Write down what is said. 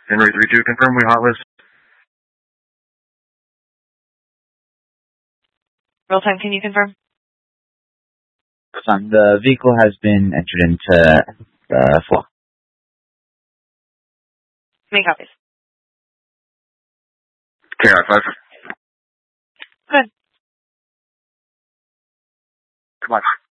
Henry 32, confirm we hot list. Real time, can you confirm? The vehicle has been entered into flow. Make copies. KI5. Good. Come on.